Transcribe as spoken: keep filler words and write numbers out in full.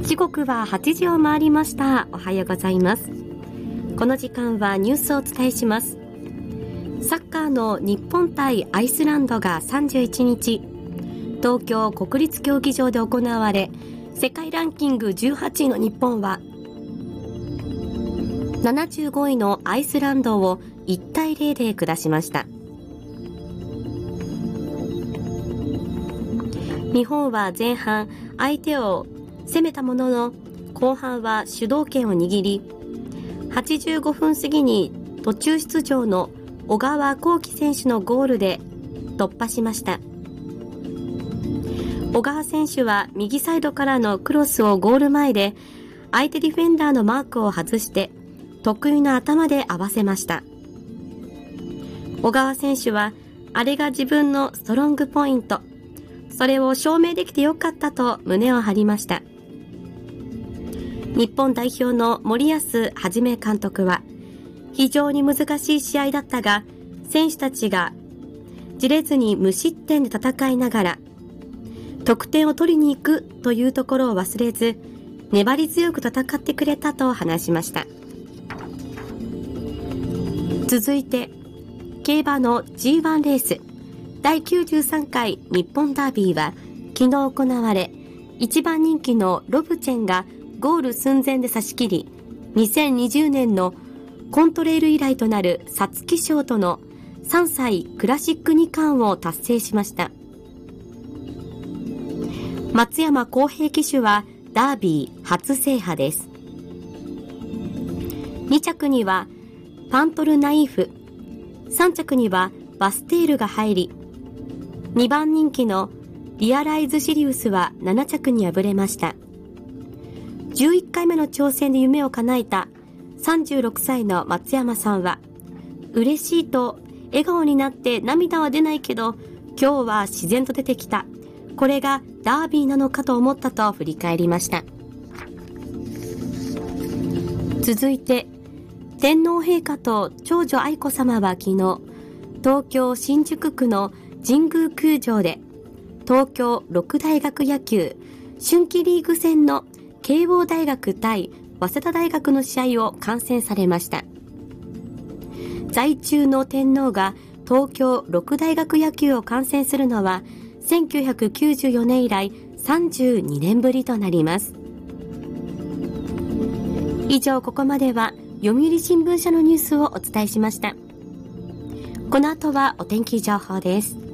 時刻ははちじを回りました。おはようございます。この時間はニュースをお伝えします。サッカーの日本対アイスランドがさんじゅういちにち東京国立競技場で行われ、世界ランキングじゅうはちいの日本はななじゅうごいのアイスランドをいちたいゼロで下しました。日本は前半相手を攻めたものの、後半は主導権を握り、はちじゅうごふん過ぎに途中出場の小川航基選手のゴールで突破しました。小川選手は右サイドからのクロスをゴール前で相手ディフェンダーのマークを外して得意の頭で合わせました。小川選手はあれが自分のストロングポイント、それを証明できてよかったと胸を張りました。日本代表の森保一監督は、非常に難しい試合だったが、選手たちがじれずに無失点で戦いながら得点を取りに行くというところを忘れず、粘り強く戦ってくれたと話しました。続いて競馬の ジーワン レースだいきゅうじゅうさんかい日本ダービーは昨日行われ、いちばん人気のロブチェンがゴール寸前で差し切り、にせんにじゅうねんのコントレール以来となる皐月賞とのさんさいクラシックにかんを達成しました。松山康平騎手はダービー初制覇です。にちゃくにはパントルナイーフ、さんちゃくにはバステールが入り、にばん人気のリアライズシリウスはななちゃくに敗れました。じゅういっかいめの挑戦で夢を叶えたさんじゅうろくさいの松山さんは、嬉しいと笑顔になって涙は出ないけど、今日は自然と出てきた。これがダービーなのかと思ったと振り返りました。続いて、天皇陛下と長女愛子さまは昨日、東京新宿区の神宮球場で東京六大学野球春季リーグ戦の慶応大学対早稲田大学の試合を観戦されました。在中の天皇が東京六大学野球を観戦するのはせんきゅうひゃくきゅうじゅうよねん以来さんじゅうにねんぶりとなります。以上、ここまでは読売新聞社のニュースをお伝えしました。この後はお天気情報です。